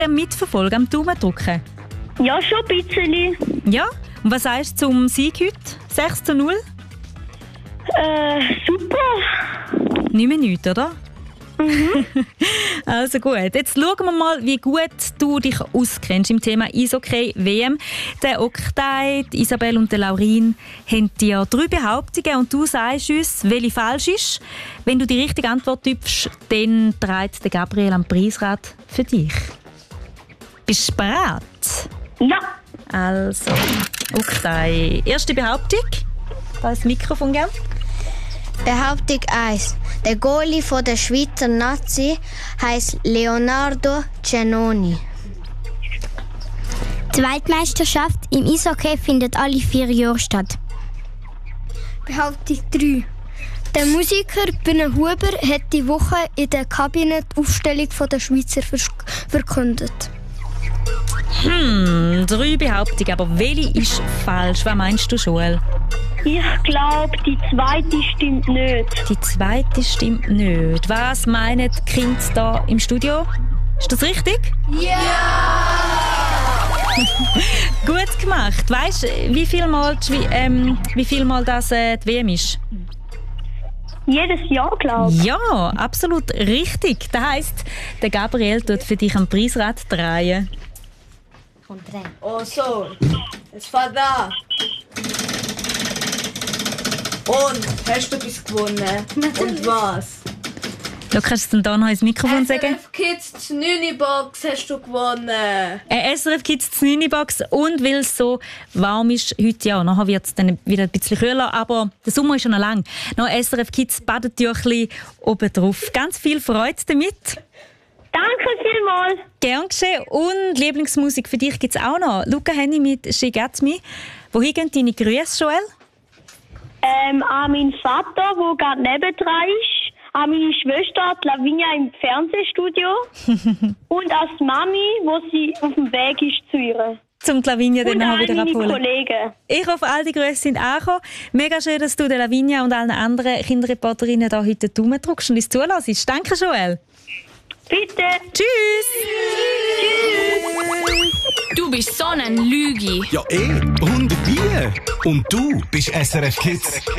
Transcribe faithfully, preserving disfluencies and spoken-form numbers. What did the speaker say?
mitverfolgen, am Daumen drücken? Ja, schon ein bisschen. Ja? Und was sagst du zum Sieg heute? sechs zu null? Äh, super. Nicht mehr nichts, oder? Mhm. Also gut, jetzt schauen wir mal, wie gut du dich auskennst im Thema Eishockey-W M. Der Oktay, die Isabel und der Laurin haben dir drei Behauptungen und du sagst uns, welche falsch ist. Wenn du die richtige Antwort gibst, dann trägt der Gabriel am Preisrad für dich. Bist du bereit? Ja. Also, Oktay, erste Behauptung. Da ist das Mikrofon, gell? Behauptung eins. Der Goalie von der Schweizer Nazi heisst Leonardo Giannoni. Die Weltmeisterschaft im Eishockey findet alle vier Jahre statt. Behauptung drei. Der Musiker Bühne Huber hat die Woche in der Kabine die Aufstellung der Schweizer verkündet. Hm, drei Behauptungen, aber welche ist falsch? Was meinst du, Joel? Ich glaube, die zweite stimmt nicht. Die zweite stimmt nicht. Was meinen die Kinder da im Studio? Ist das richtig? Ja! Gut gemacht. Weißt du, wie viel Mal, ähm, wie viel Mal das äh, die W M ist? Jedes Jahr, glaube ich. Ja, absolut richtig. Das heisst, der Gabriel tut für dich am Preisrad drehen. Oh so, es fährt an. Und, hast du etwas gewonnen? Und was? Du kannst du dann noch ins Mikrofon sagen? S R F Kids die neunte Box hast du gewonnen. Eine S R F Kids die neunte Box. Und weil es so warm ist heute, ja, nachher wird es dann wieder ein bisschen kühler, aber der Sommer ist schon noch lang. Noch S R F Kids Badetüchli oben drauf. Ganz viel Freude damit. Danke vielmals. Gern geschehen. Und Lieblingsmusik für dich gibt es auch noch. Luca Henny mit «She Got Me». Wohin gehen deine Grüße, Joel? Ähm, an meinen Vater, der gerade nebendran ist. An meine Schwester, die Lavinia, im Fernsehstudio. Und an die Mami, wo sie auf dem Weg ist zu ihr. Zum die Lavinia dann nachher wieder meine abholen. Kollegen. Ich hoffe, all die Grüße sind angekommen. Mega schön, dass du der Lavinia und allen anderen Kinderreporterinnen da heute den Daumen drückst und uns zulässt. Danke, Joel. Bitte. Tschüss. Du bist so ein Lügi. Ja, eh. Und wie? Und du bist S R F Kids.